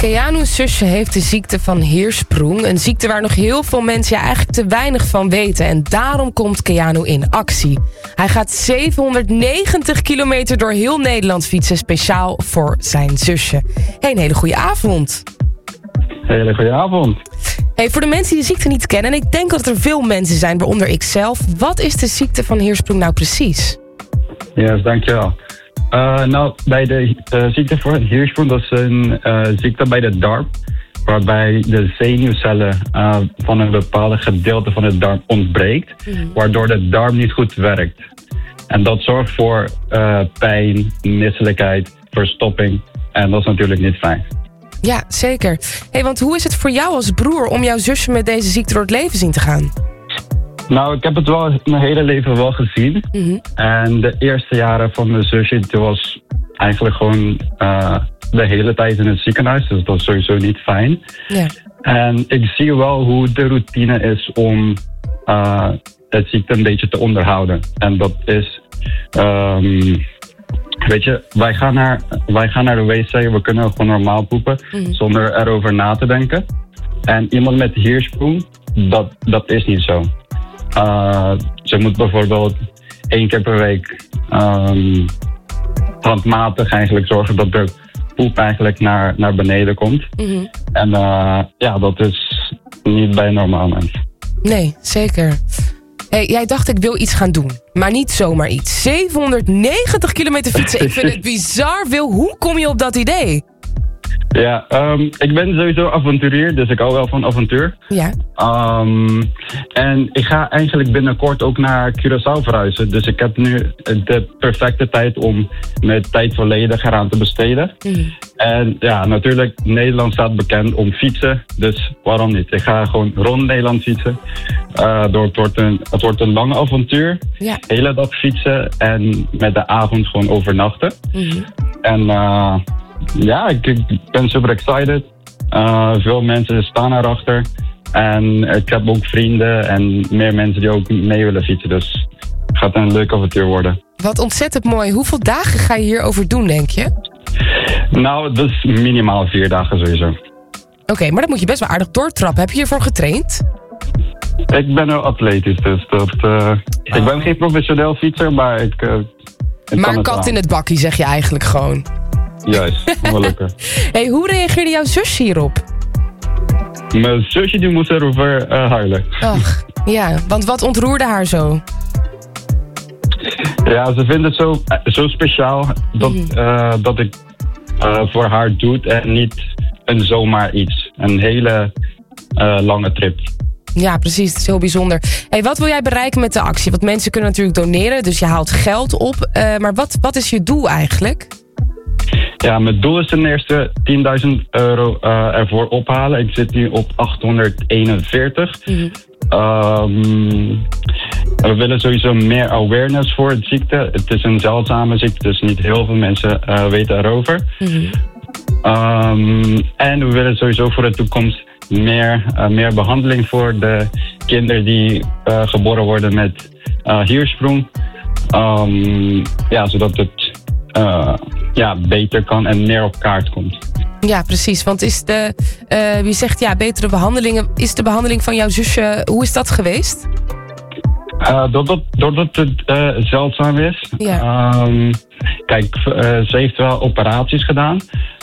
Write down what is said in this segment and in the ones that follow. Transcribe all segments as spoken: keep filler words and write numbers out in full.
Keanu's zusje heeft de ziekte van Hirschsprung. Een ziekte waar nog heel veel mensen ja, eigenlijk te weinig van weten. En daarom komt Keanu in actie. Hij gaat zevenhonderdnegentig kilometer door heel Nederland fietsen, speciaal voor zijn zusje. Hey, een hele goede avond. Hele goede avond. Hey, voor de mensen die de ziekte niet kennen, en ik denk dat er veel mensen zijn, waaronder ik zelf. Wat is de ziekte van Hirschsprung nou precies? Ja, yes, dankjewel. Uh, nou, bij de uh, ziekte van Hirschsprung, dat is een uh, ziekte bij de darm, waarbij de zenuwcellen uh, van een bepaalde gedeelte van de darm ontbreekt, mm. waardoor de darm niet goed werkt. En dat zorgt voor uh, pijn, misselijkheid, verstopping, en dat is natuurlijk niet fijn. Ja, zeker. Hey, want hoe is het voor jou als broer om jouw zusje met deze ziekte door het leven zien te gaan? Nou, ik heb het wel mijn hele leven wel gezien. Mm-hmm. En de eerste jaren van mijn zusje, die was eigenlijk gewoon uh, de hele tijd in het ziekenhuis. Dus dat is sowieso niet fijn. Ja. En ik zie wel hoe de routine is om uh, het ziekte een beetje te onderhouden. En dat is, um, weet je, wij gaan, naar, wij gaan naar de wc, we kunnen gewoon normaal poepen, mm-hmm. zonder erover na te denken. En iemand met Hirschsprung, dat, dat is niet zo. Uh, ze moet bijvoorbeeld één keer per week um, handmatig eigenlijk zorgen dat de poep eigenlijk naar, naar beneden komt. Mm-hmm. En uh, ja, dat is niet bij een normaal mens. Nee, zeker. Hey, jij dacht ik wil iets gaan doen, maar niet zomaar iets. zevenhonderdnegentig kilometer fietsen, ik vind het bizar veel. Hoe kom je op dat idee? Ja, um, ik ben sowieso avonturier, dus ik hou wel van avontuur. Ja. Um, en ik ga eigenlijk binnenkort ook naar Curaçao verhuizen. Dus ik heb nu de perfecte tijd om mijn tijd volledig eraan te besteden. Mm. En ja, natuurlijk, Nederland staat bekend om fietsen, dus waarom niet? Ik ga gewoon rond Nederland fietsen. Uh, door, het, wordt een, het wordt een lange avontuur. Ja. De hele dag fietsen en met de avond gewoon overnachten. Mm. En uh, ja, ik, ik ben super excited. Uh, veel mensen staan erachter. En ik heb ook vrienden en meer mensen die ook mee willen fietsen. Dus het gaat een leuk avontuur worden. Wat ontzettend mooi. Hoeveel dagen ga je hierover doen, denk je? Nou, dat is minimaal vier dagen sowieso. Oké, okay, maar dat moet je best wel aardig doortrappen. Heb je hiervoor getraind? Ik ben wel atletisch, dus dat, uh, oh. ik ben geen professioneel fietser, maar ik... Uh, ik maar kat aan. In het bakkie, zeg je eigenlijk gewoon. Juist, wel lukken. Hey, hoe reageerde jouw zusje hierop? Mijn zusje die moest erover uh, huilen. Ach, ja, want wat ontroerde haar zo? Ja, ze vindt het zo, zo speciaal dat, mm. uh, dat ik uh, voor haar doe en niet een zomaar iets. Een hele uh, lange trip. Ja, precies. Het is heel bijzonder. Hey, wat wil jij bereiken met de actie? Want mensen kunnen natuurlijk doneren, dus je haalt geld op. Uh, maar wat, wat is je doel eigenlijk? Ja, mijn doel is ten eerste tienduizend euro uh, ervoor ophalen. Ik zit nu op achthonderdeenenveertig. Mm-hmm. Um, we willen sowieso meer awareness voor het ziekte. Het is een zeldzame ziekte, dus niet heel veel mensen uh, weten erover. Mm-hmm. Um, en we willen sowieso voor de toekomst meer, uh, meer behandeling voor de kinderen die uh, geboren worden met uh, Hirschsprung. Um, ja, zodat het uh, ja, beter kan en meer op kaart komt. Ja, precies. Want is de, uh, wie zegt ja, betere behandelingen. Is de behandeling van jouw zusje, hoe is dat geweest? Uh, doordat, doordat het uh, zeldzaam is. Ja. Um, kijk, uh, ze heeft wel operaties gedaan.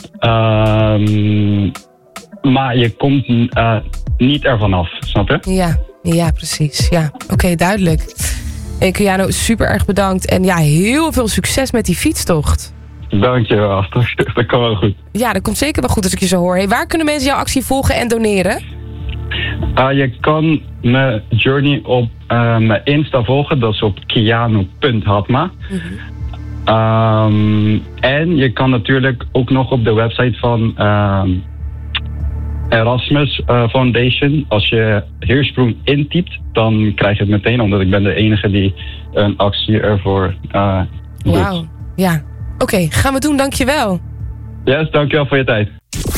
Um, maar je komt uh, niet ervan af, snap je? Ja, ja precies. Ja. Oké, okay, duidelijk. Hey, Keanu, super erg bedankt. En ja, heel veel succes met die fietstocht. Dankjewel, dat kan wel goed. Ja, dat komt zeker wel goed als ik je zo hoor. Hey, waar kunnen mensen jouw actie volgen en doneren? Uh, je kan mijn journey op uh, mijn Insta volgen. Dat is op keanu punt hatma. Mm-hmm. Um, en je kan natuurlijk ook nog op de website van uh, Erasmus uh, Foundation. Als je Hirschsprung intypt, dan krijg je het meteen. Omdat ik ben de enige die een actie ervoor uh, doet. Wauw, ja. Oké, okay, gaan we doen, dankjewel. Yes, dankjewel voor je tijd.